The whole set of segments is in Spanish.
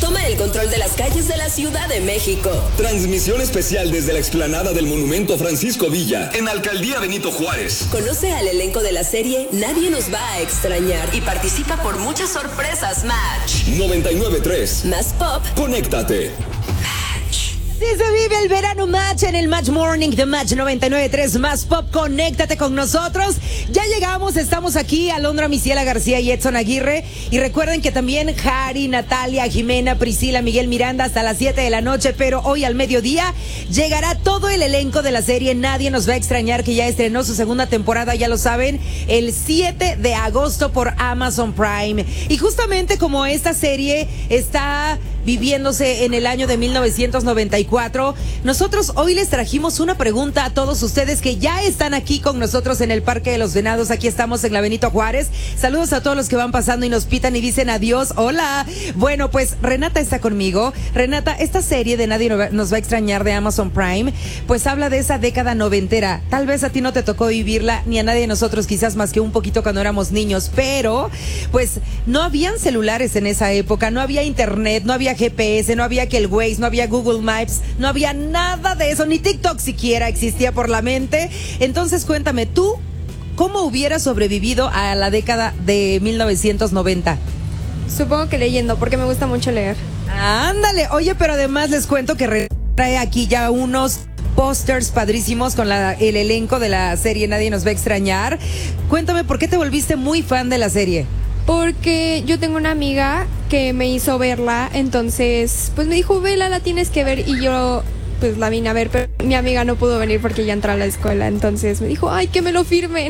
toma el control de las calles de la Ciudad de México. Transmisión especial desde la explanada del Monumento Francisco Villa, en Alcaldía Benito Juárez. Conoce al elenco de la serie Nadie nos va a extrañar y participa por muchas sorpresas. Match 99.3 Más Pop. Conéctate. Sí, se vive el verano Match en el Match Morning de Match 99.3 Más Pop. Conéctate con nosotros. Ya llegamos, estamos aquí, Alondra Misiela García y Edson Aguirre. Y recuerden que también Jari, Natalia, Jimena, Priscila, Miguel Miranda hasta las 7 de la noche. Pero hoy al mediodía llegará todo el elenco de la serie Nadie nos va a extrañar, que ya estrenó su segunda temporada, ya lo saben, el 7 de agosto por Amazon Prime. Y justamente como esta serie está viviéndose en el año de 1994, nosotros hoy les trajimos una pregunta a todos ustedes que ya están aquí con nosotros en el Parque de los Venados. Aquí estamos en la Benito Juárez. Saludos a todos los que van pasando y nos pitan y dicen adiós. Hola. Bueno, pues Renata está conmigo. Renata, esta serie de Nadie nos va a extrañar de Amazon Prime, pues habla de esa década noventera. Tal vez a ti no te tocó vivirla, ni a nadie de nosotros, quizás más que un poquito cuando éramos niños, pero pues no habían celulares en esa época, no había internet, no había GPS, no había que el Waze, no había Google Maps, no había nada de eso, ni TikTok siquiera existía por la mente. Entonces cuéntame, ¿tú cómo hubieras sobrevivido a la década de 1990? Supongo que leyendo, porque me gusta mucho leer. Ándale, oye, pero además les cuento que trae aquí ya unos pósters padrísimos con el elenco de la serie Nadie nos va a extrañar. Cuéntame, ¿por qué te volviste muy fan de la serie? Porque yo tengo una amiga que me hizo verla, entonces pues me dijo, vela, la tienes que ver, y yo pues la vine a ver, pero mi amiga no pudo venir porque ya entró a la escuela, entonces me dijo, ay, que me lo firmen.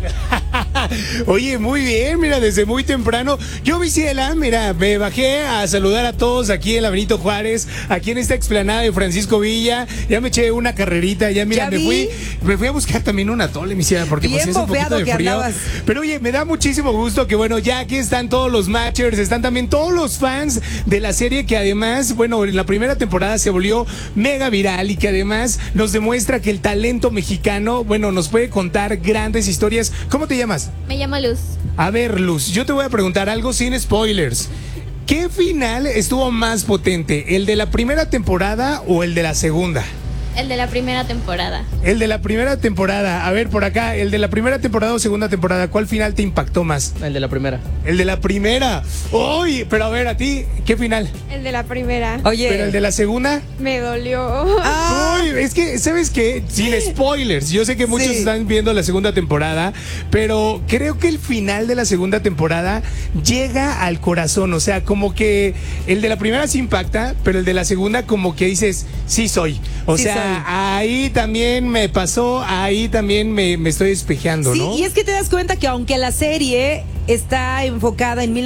Oye, muy bien, mira, desde muy temprano. Yo, Misiela, mira, me bajé a saludar a todos aquí en la Benito Juárez, aquí en esta explanada de Francisco Villa. Ya me eché una carrerita, ya mira, me fui a buscar también un atole, Misiela, porque bien pues es un poquito de frío. Andabas. Pero oye, me da muchísimo gusto que bueno, ya aquí están todos los matchers, están también todos los fans de la serie, que además, bueno, en la primera temporada se volvió mega viral y que además nos demuestra que el talento mexicano, bueno, nos puede contar grandes historias. ¿Cómo te llamas? Me llamo Luz. A ver, Luz, yo te voy a preguntar algo sin spoilers. ¿Qué final estuvo más potente, el de la primera temporada o el de la segunda? El de la primera temporada. El de la primera temporada. A ver, por acá, el de la primera temporada o segunda temporada, ¿cuál final te impactó más? El de la primera. El de la primera. Uy, pero a ver, a ti, ¿qué final? El de la primera. Oye, ¿Pero el de la segunda? Me dolió. Uy, es que, ¿sabes qué? Sin spoilers. Yo sé que muchos están viendo la segunda temporada, pero creo que el final de la segunda temporada llega al corazón. O sea, como que el de la primera sí impacta, pero el de la segunda como que dices, sí soy. O sea, ahí también me pasó, ahí también me estoy despejeando, sí, ¿no? Y es que te das cuenta que aunque la serie está enfocada en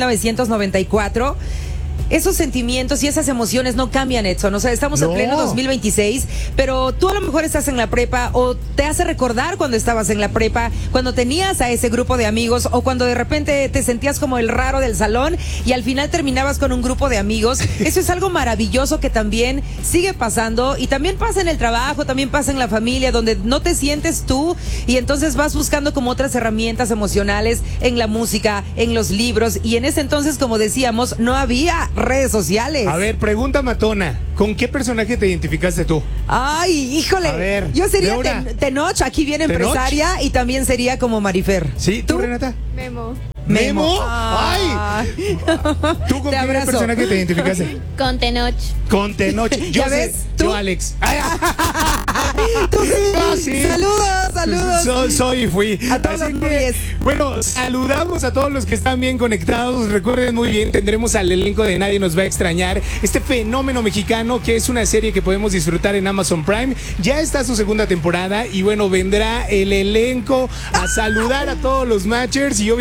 1994, esos sentimientos y esas emociones no cambian, Edson. O sea, estamos en pleno 2026, pero tú a lo mejor estás en la prepa o te hace recordar cuando estabas en la prepa, cuando tenías a ese grupo de amigos o cuando de repente te sentías como el raro del salón y al final terminabas con un grupo de amigos. Eso es algo maravilloso que también sigue pasando y también pasa en el trabajo, también pasa en la familia, donde no te sientes tú y entonces vas buscando como otras herramientas emocionales en la música, en los libros, y en ese entonces, como decíamos, no había redes sociales. A ver, pregunta matona, ¿con qué personaje te identificaste tú? Ay, híjole. A ver, yo sería Laura. Tenoch, aquí viene ¿Tenoch? empresaria, y también sería como Marifer. ¿Sí? ¿Tú, Renata? Memo. ¿Memo? Ah. ¡Ay! ¿Tú con Te qué abrazo. personaje te identificaste? Con Tenoch. Con Tenoch. Yo ¿Ya sé, ves? ¿Tú? yo Alex. Tú sí. Ah, sí. Saludos. Soy y fui. A todos Así los que, Luis. bueno, saludamos a todos los que están bien conectados. Recuerden muy bien, tendremos al elenco de Nadie nos va a extrañar. Este fenómeno mexicano que es una serie que podemos disfrutar en Amazon Prime. Ya está su segunda temporada y bueno, vendrá el elenco a saludar a todos los matchers y